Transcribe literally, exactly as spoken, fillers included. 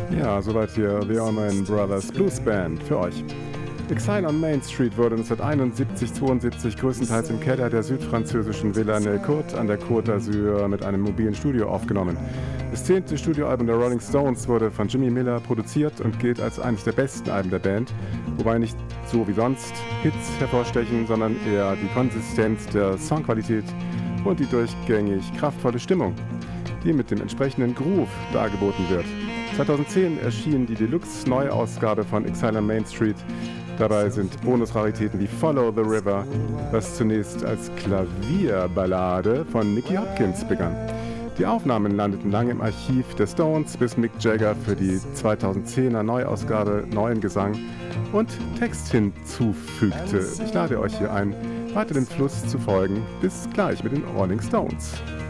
Ja, soweit hier The Allman Brothers Blues Band für euch. Exile on Main Street wurde neunzehnhunderteinundsiebzig zweiundsiebzig größtenteils im Keller der südfranzösischen Villa Nelcourt an der Côte d'Azur mit einem mobilen Studio aufgenommen. Das zehnte Studioalbum der Rolling Stones wurde von Jimmy Miller produziert und gilt als eines der besten Alben der Band, wobei nicht so wie sonst Hits hervorstechen, sondern eher die Konsistenz der Songqualität und die durchgängig kraftvolle Stimmung, die mit dem entsprechenden Groove dargeboten wird. zweitausendzehn erschien die Deluxe-Neuausgabe von Exile on Main Street. Dabei sind Bonusraritäten wie Follow the River, was zunächst als Klavierballade von Nicky Hopkins begann. Die Aufnahmen landeten lange im Archiv der Stones, bis Mick Jagger für die zweitausendzehner Neuausgabe neuen Gesang und Text hinzufügte. Ich lade euch hier ein, weiter dem Fluss zu folgen. Bis gleich mit den Rolling Stones.